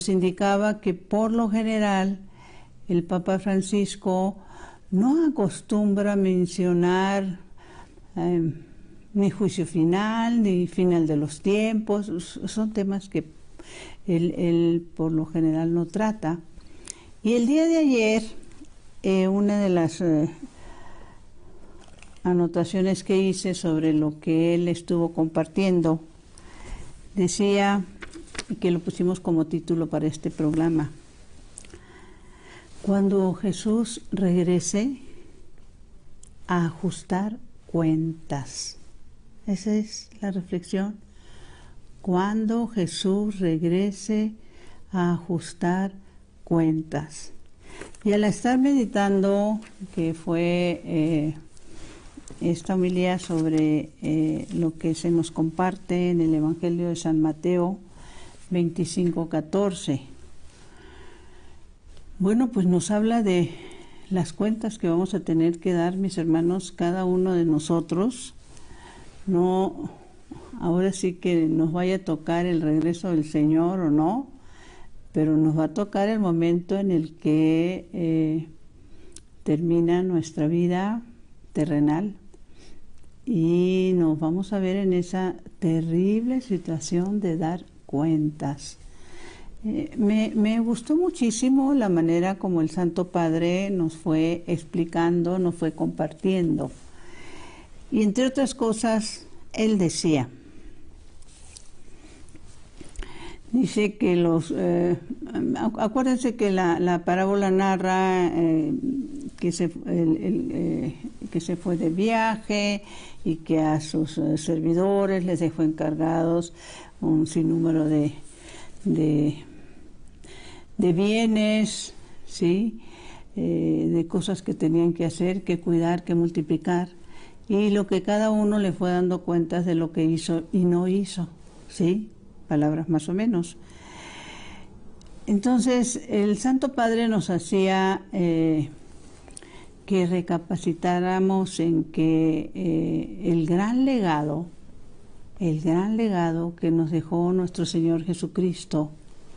indicaba que por lo general el Papa Francisco no acostumbra mencionar ni juicio final, ni final de los tiempos. Son temas que él por lo general no trata. Y el día de ayer, una de las anotaciones que hice sobre lo que él estuvo compartiendo, decía, que lo pusimos como título para este programa: cuando Jesús regrese a ajustar cuentas. Esa es la reflexión. Cuando Jesús regrese a ajustar cuentas. Y al estar meditando, que fue esta homilía sobre lo que se nos comparte en el Evangelio de San Mateo 25:14. Bueno, pues nos habla de las cuentas que vamos a tener que dar, mis hermanos, cada uno de nosotros. No, ahora sí que nos vaya a tocar el regreso del Señor o no, pero nos va a tocar el momento en el que termina nuestra vida terrenal y nos vamos a ver en esa terrible situación de dar cuentas. Me gustó muchísimo la manera como el Santo Padre nos fue explicando, nos fue compartiendo. Y entre otras cosas, él decía, dice que acuérdense que la parábola narra que se fue de viaje y que a sus servidores les dejó encargados un sinnúmero de bienes, ¿sí? De cosas que tenían que hacer, que cuidar, que multiplicar, y lo que cada uno le fue dando cuentas de lo que hizo y no hizo, ¿sí? Palabras más o menos. Entonces, el Santo Padre nos hacía que recapacitáramos en que el gran legado que nos dejó nuestro Señor Jesucristo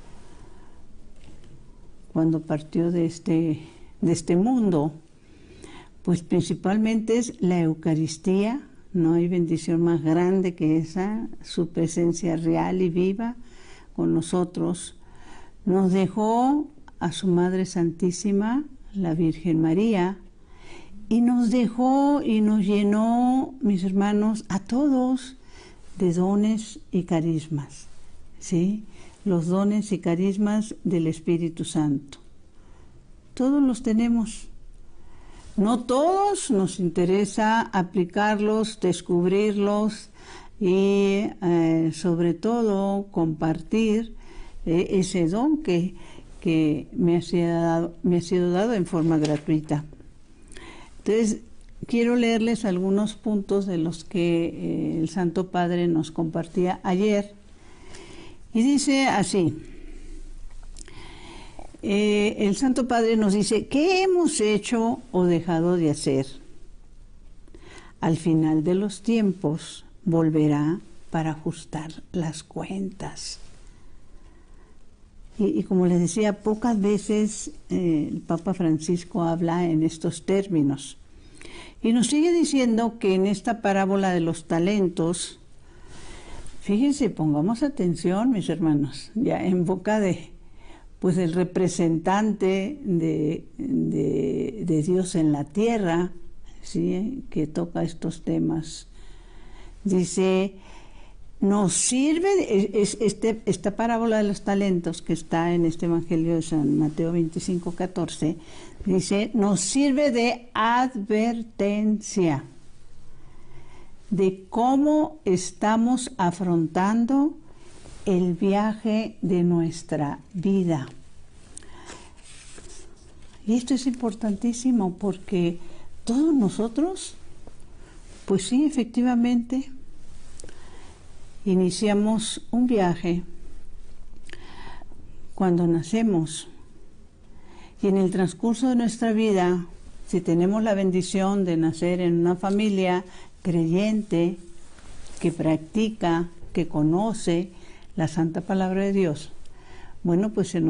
cuando partió de este mundo, pues principalmente es la Eucaristía. No hay bendición más grande que esa, su presencia real y viva con nosotros. Nos dejó a su Madre Santísima, la Virgen María, y nos dejó y nos llenó, mis hermanos, a todos de dones y carismas, ¿sí? Los dones y carismas del Espíritu Santo. Todos los tenemos. No todos nos interesa aplicarlos, descubrirlos y sobre todo compartir ese don que me ha sido dado en forma gratuita. Entonces, quiero leerles algunos puntos de los que el Santo Padre nos compartía ayer. Y dice así, el Santo Padre nos dice, ¿qué hemos hecho o dejado de hacer? Al final de los tiempos volverá para ajustar las cuentas. Y como les decía, pocas veces el Papa Francisco habla en estos términos. Y nos sigue diciendo que en esta parábola de los talentos, fíjense, pongamos atención, mis hermanos, ya en boca del representante de Dios en la tierra, ¿sí? Que toca estos temas. Dice, nos sirve, esta parábola de los talentos que está en este Evangelio de San Mateo 25:14, dice, nos sirve de advertencia de cómo estamos afrontando el viaje de nuestra vida. Y esto es importantísimo porque todos nosotros, pues sí, efectivamente, iniciamos un viaje cuando nacemos. Y en el transcurso de nuestra vida, si tenemos la bendición de nacer en una familia creyente, que practica, que conoce la Santa Palabra de Dios, Bueno, pues